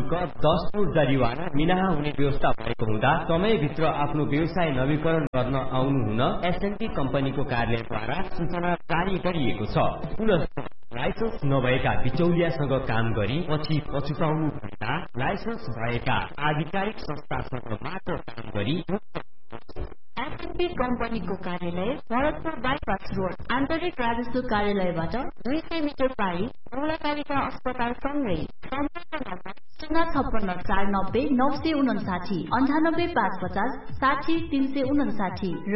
शुल्क 10 जरिवाना मिनाहा हुने व्यवस्था भएको हुँदा समयभित्र आफ्नो व्यवसाय नवीकरण गर्न आउनु हुन एसएनटी कम्पनीको कार्यालयद्वारा सूचना जारी गरिएको छ। लाइसेन्स नभएका बिचौलियासँग काम गरी पछि पछुताउनु भन्दा लाइसेन्स भएका आधिकारिक संस्थासँग मात्र काम गरी एसएनटी कम्पनीको कार्यालय भरतपुर बाइपास रोड आन्तरिक राजस्व कार्यालयबाट 200 मिटर टाढी औलाकालिका अस्पताल सँगै। सम्पर्क नम्बर 056 490 959 98 550 60 359 र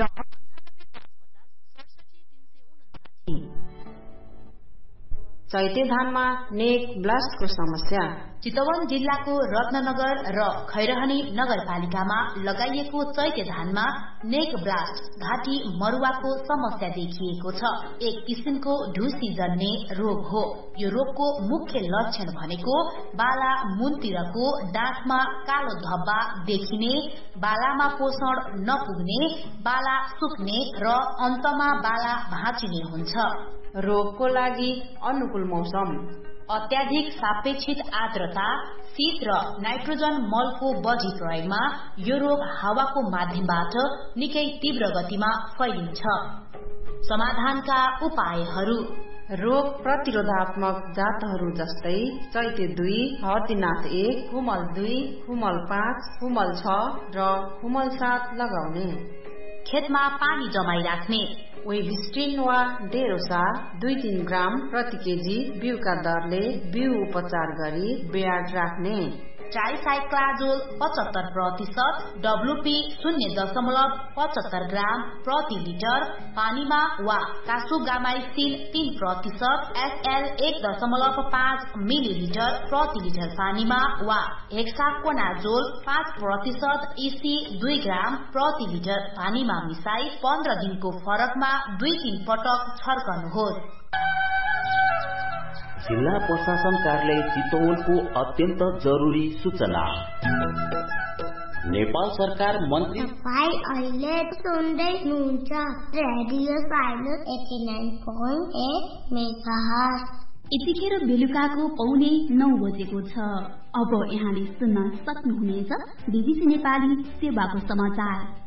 चैते धानमा नेक ब्लास्टको समस्या। चितवन जिल्लाको रत्ननगर र खैरहनी नगरपालिकामा लगाइएको चैते धानमा नेक ब्लास्ट घाँटी मरुवाको समस्या देखिएको छ। एक किसिमको ढुसी जन्ने रोग हो। यो रोगको मुख्य लक्षण भनेको बाला मुनतिरको डाँठमा कालो धब्बा देखिने, बालामा पोषण नपुग्ने, बाला सुक्ने र अन्तमा बाला भाँचिने हुन्छ। रोगको लागि अनुकूल मौसम, अत्याधिक सापेक्षित आर्द्रता, शीत र नाइट्रोजन मलको बढी प्रयोगमा यो रोग हावाको माध्यमबाट निकै तीव्र गतिमा फैलिन्छ। समाधानका उपायहरू: रोग प्रतिरोधात्मक जातहरू जस्तै चैते 2, हर्दीनाथ 1, खुमल 2, खुमल 5, खुमल 6 र खुमल 7 लगाउने। खेतमा पानी जमाई राख्ने। वेबिस्ट्रिन वा डेरोसा 2-3 ग्राम प्रति केजी बिउका दरले बिउ उपचार गरी ब्याड राख्ने। ट्राइसाइक्लाजोल 75%, डब्लुपी 0.75 ग्राम प्रति लिटर पानीमा वा कासुगामाइसिन 3%, एसएल 1.5 मिलिलिटर प्रति लिटर पानीमा वा हेक्साकोनाजोल 5%, इसी 2 ग्राम प्रति लिटर पानीमा मिसाई 15 दिनको फरकमा 2-3 पटक छर्कनुहोस्। जिल्ला प्रशासन कार्यालय चितवनको अत्यन्त जरुरी सूचना। नेपाल सरकार मन्त्री भाइ अहिले सुन्दै हुनुहुन्छ रेडियो साइलेन्स 89.8 मेगाहर्ज। यतिखेर बेलुकाको 8:45 बजेको छ। अब यहाँले सुन्न सक्नुहुनेछ बीबीसी नेपाली सेवाको समाचार।